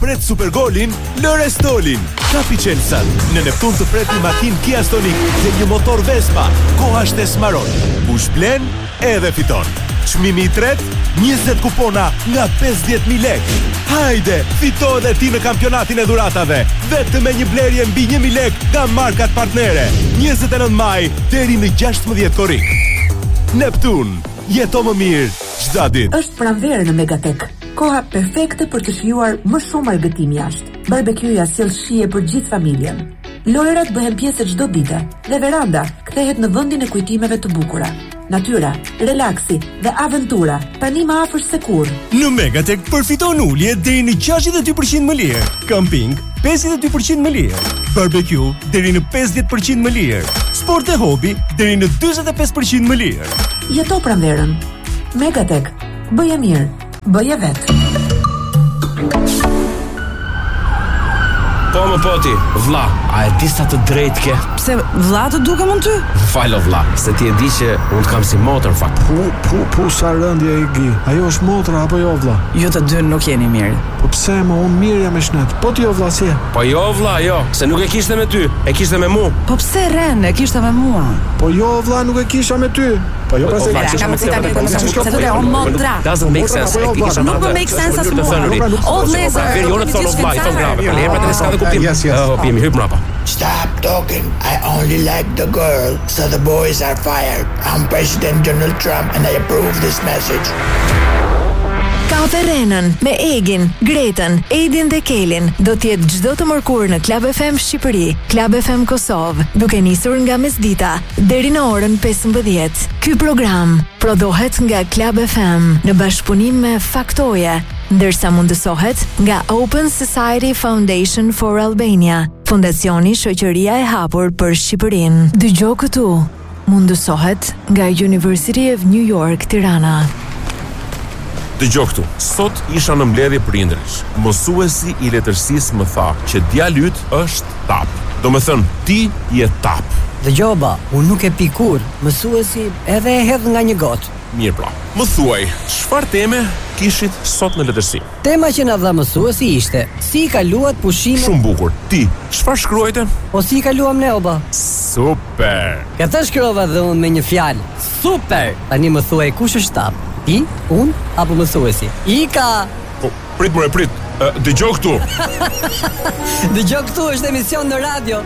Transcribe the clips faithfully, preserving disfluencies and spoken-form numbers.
Pret Supergolin, lëre Stolin. Kapi Chelsea. Në Neptun të pret një makinë Kia Stonic dhe një motor Vespa. Koha është e smaron. Kush blen, edhe fiton. Çmimi i tretë, njëzet kupona nga pesëdhjetë mijë lekë. Hajde, fito edhe ti në kampionatin e dhuratave. Vetëm me një blerje mbi një mijë lekë nga markat partnere. njëzet e nëntë maj deri në gjashtëdhjetë korrik. Neptun, jeto më mirë çdo ditë. Është pranverë në Megatek. Koha perfekte për të shijuar më shumë argëtim jashtë. Barbecue-ja sjell shije për gjithë familjen. Lojrat bëhen pjesë çdo dite dhe veranda kthehet në vendin e kujtimeve të bukura. Natyra, relaksi dhe aventura tani më afër se kurrë. Në Megatek përfiton ulje deri në gjashtëdhjetë e dy përqind më lirë. Camping pesëdhjetë e dy përqind më lirë. Barbecue deri në pesëdhjetë përqind më lirë. Sport e hobi deri në dyzet e pesë përqind më lirë. Jeto pranverën. Megatek. Bëje mirë. Bëje vetë. Po më poti, vlla, a e di sa të drejtë ke? Pse vlla të duke mund ty? Falo vlla, se ti e di që unë kam si motor fakt. Pu, pu, pu, sa rëndje i gi. Ajo është motra apo jo vlla? Ju të dy nuk jeni mirë. Po pse më unë mirë jam me shnet? Po ti jo vlla si? Po jo vlla, jo, se nuk e kishte me ty, e kishte me mu. Po pse Ren, e kishte me mua? Po jo vlla, nuk e kisha me ty. Po jo pra se e kisha me ty. Se të o motra. Doesn't make sense. Nuk më make sense as mua. O vlezër. Jo në thonë vlla, i thonë grave. Po lepra të s'ka kuptim. Yes, yes. Oh, pimi hyp mrapa. Stop talking. I only like the girl, so the boys are fired. I'm President Donald Trump and I approve this message. Kafe Renën me Egin, Gretën, Edin dhe Kelin do t'jetë çdo të mërkur në Club F M Shqipëri, Club F M Kosovë, duke nisur nga mesdita deri në orën pesëmbëdhjetë. Ky program prodhohet nga Club F M në bashkëpunim me Faktoje, ndërsa mundësohet nga Open Society Foundation for Albania, fondacioni Shoqëria e Hapur për Shqipërinë. Dëgjoj këtu. Mundësohet nga University of New York, Tirana. Dëgjoj këtu, sot isha në mbledhje prindërish. Mësuesi i letërsisë më tha që djali yt është tap. Do me thënë, ti je tap. Dëgjoj ba, unë nuk e pi kur. Mësuesi edhe e hedh nga një gotë. Mirë pra, më thuaj, çfarë teme kishit sot në letërsi? Tema që na dha mësuesi ishte si i kaluat pushime. Shumë bukur. Ti, çfarë shkruajte? Po si i kaluam ne oba? Super. Këtë shkruava dhe unë me një fjalë. Super. Tani më thuaj kush është tap? Ti, unë apo mësuesi? Ika. Po, prit more, prit. Uh, Dëgjoj këtu. Dëgjoj këtu është emision në radio.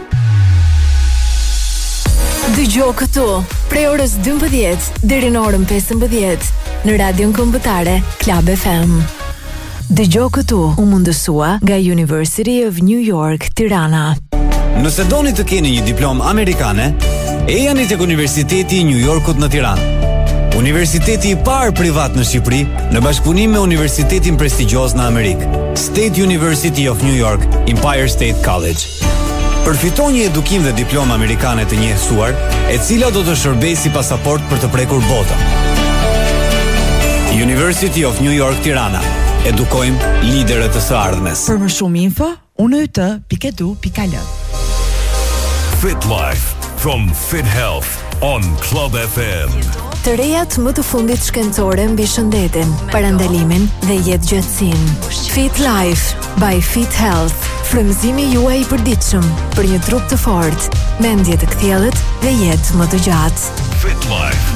Dëgjoj këtu, prej orës dymbëdhjetë deri në orën pesëmbëdhjetë në Radion Kombëtare Club F M. Dëgjoj këtu u mundësua nga University of New York, Tirana. Nëse doni të keni një diplomë amerikane, ejani tek Universiteti i New Yorkut në Tiranë. Universiteti i parë privat në Shqipëri, në bashkëpunim me universitetin prestigjioz në Amerikë, State University of New York, Empire State College. Përfiton një edukim dhe diplomë amerikane të njehsuar, e cila do të shërbejë si pasaport për të prekur botën. University of New York, Tirana. Edukojmë liderët e së ardhmes. Për më shumë info, unë y t pikë e du pikë al. Fit Life from Fit Health on Club F M. Të rejat më të fundit shkencore mbi shëndetin, parandalimin dhe jetë gjatësinë. Fit Life by Fit Health. Frymëzimi juaj i përditshëm për një trup të fortë, mendje të kthjellët dhe jetë më të gjatë. Fit Life.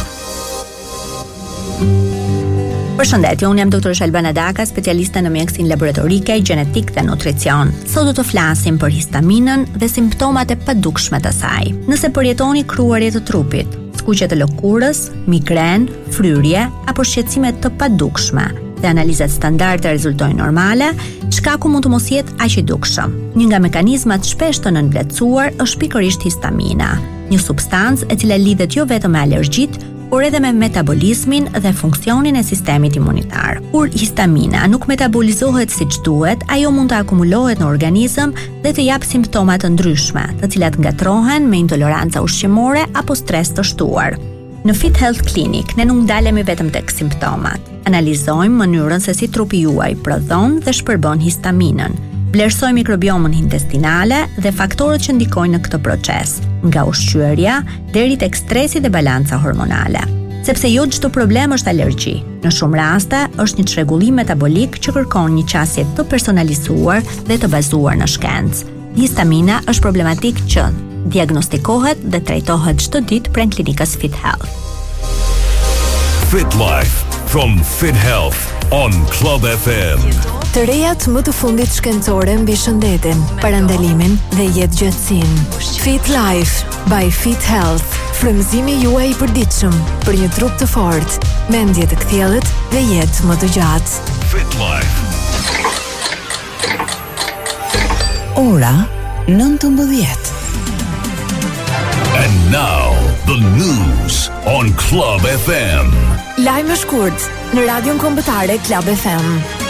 Përshëndetje, unë jam doktor Shalbana Daka, specialiste në mjekësinë laboratorike, gjenetik dhe nutricion. Sot do të flasim për histaminën dhe simptomat e padukshme të saj. Nëse përjetoni kruarje të trupit, skuqje të lëkurës, migren, fryrje apo shqetësime të padukshme dhe analizat standarde rezultojnë normale, shkaku mund të mos jetë aq i dukshëm. Një nga mekanizmat shpesh të nënvlerësuar është pikërisht histamina, një substancë e cila lidhet jo vetëm me alergjitë, por edhe me metabolizmin dhe funksionin e sistemit imunitar. Kur histamina nuk metabolizohet siç duhet, ajo mund të akumulohet në organizëm dhe të jap simptoma të ndryshme, të cilat ngatrohen me intoleranca ushqimore apo stres të shtuar. Në Fit Health Clinic ne nuk ndalemi vetëm tek simptomat. Analizojmë mënyrën se si trupi juaj prodhon dhe shpërbën histaminën. Vlerësojmë mikrobiomën intestinale dhe faktorët që ndikojnë në këtë proces, nga ushqyerja deri tek stresi dhe balanca hormonale. sepse jo çdo problem është alergji. Në shumë raste, është një çrregullim metabolik që kërkon një qasje të personalizuar dhe të bazuar në shkencë. Histamina është problematik që diagnostikohet dhe trajtohet çdo ditë pranë klinikës Fit Health. Fit Life from Fit Health on Club F M. Të rejat më të fundit shkencore mbi shëndetin, parandalimin dhe jetëgjatësinë. Fit Life by Fit Health. Frymëzimi juaj i përditshëm për një trup të fortë, mendje të kthjellët dhe jetë më të gjatë. Fit Life. Ora nëntëmbëdhjetë. And now, the news on Club F M. Lajme shkurt në radion kombëtare Club F M.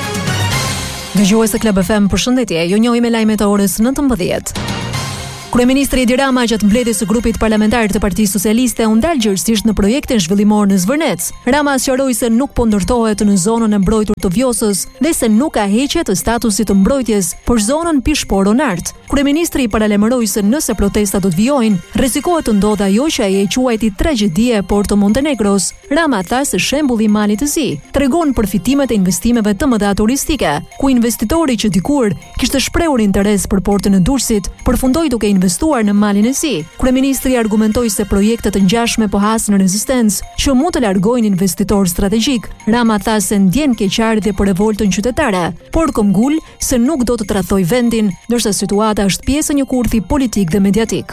Dëgjues e Club F M, përshëndetje. Ju njohim me lajmet e orës nëntëmbëdhjetë. Kryeministri Edi Rama gjatë mbledhjes së grupit parlamentar të Partisë Socialiste u ndal gjërësisht në projektin zhvillimor në Zvërnec. Rama sqaroi se nuk po ndërtohet në zonën e mbrojtur të Vjosës dhe se nuk ka heqje të statusit të mbrojtjes për zonën Pishpor-Onart. Kryeministri paralajmëroi se nëse protestat do të vijojnë, rrezikohet të ndodhë ajo që ai e quajti tragjedia e Porto Montenegros. Rama tha se shembulli i Malit të Zi tregon përfitimet e investimeve të mëdha turistike, ku investitori që dikur kishte shprehur interes për portin e Durrësit përfundoi duke investuar në Malin e Zi. Kryeministri argumentoi se projektet të ngjashme po hasin rezistencë që mund të largojnë investitor strategjik. Rama tha se ndjen keqardhje për revoltën qytetare, por këmbgul se nuk do të tradhoj vendin, ndërsa situata është pjesë e një kurthi politik dhe mediatik.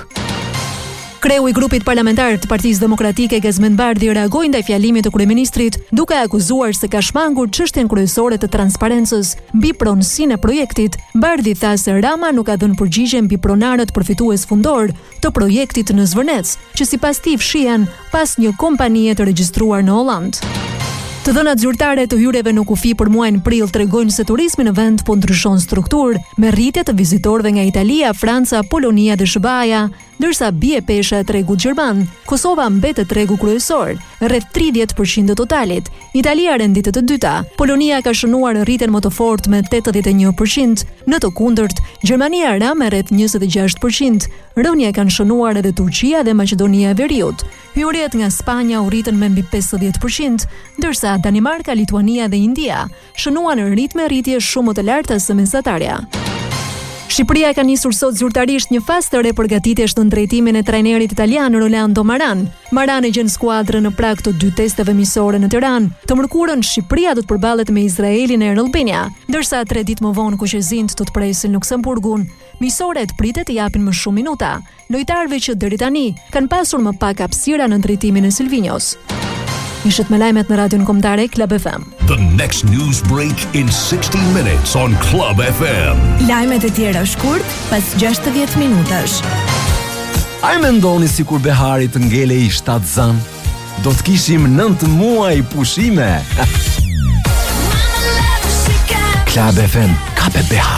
Kreu i grupit parlamentar të Partisë Demokratike Gazmend Bardhi reagoi ndaj fjalimit të kryeministrit duke akuzuar se ka shmangur çështjen kryesore të transparencës mbi pronësinë e projektit. Bardhi tha se Rama nuk ka dhënë përgjigje mbi pronarët përfitues fundor të projektit në Zvërnec, që sipas tij fshihen pas një kompanie të regjistruar në Holland. Të dhënat zyrtare të hyrjeve në kufi për muajin prill tregojnë se turizmi në vend po ndryshon strukturë, me rritje të vizitorëve nga Italia, Franca, Polonia dhe S B A-ja, ndërsa bie pesha e tregut gjerman. Kosova mbetet tregu kryesor, rreth tridhjetë përqind të totalit. Italia renditet të dyta. Polonia ka shënuar rritjen më të fortë me tetëdhjetë e një përqind. Në të kundërt, Gjermania ra me rreth njëzet e gjashtë përqind. Rënje kanë shënuar edhe Turqia dhe Maqedonia e Veriut. Hyrjet nga Spanja u rritën me mbi pesëdhjetë përqind, ndërsa Danimarka, Lituania dhe India shënuan ritme rritje shumë më të larta se mesatarja. Shqipëria ka nisur sot zyrtarisht një fazë të re përgatitjesh në drejtimin e trajnerit italian Rolando Maran. Maran e gjen skuadrën në prag të dy testeve miqësore në Tiranë. Të mërkurën Shqipëria do të përballet me Izraelin e Albania, ndërsa tre ditë më vonë kuqezint do të presin Luksemburgun. Miqësorët pritet të japin më shumë minuta lojtarëve që deri tani kanë pasur më pak hapësira në drejtimin e Silvinjos. Ishit me lajmet në radion kombëtare Club F M. The next news break in sixty minutes on Club F M. Lajmet e tjera shkurt pas gjashtëdhjetë minutash. A e mendoni sikur Behari të ngelej shtatë zan? Do të kishim nëntë muaj pushime. Club F M ka pe Behari.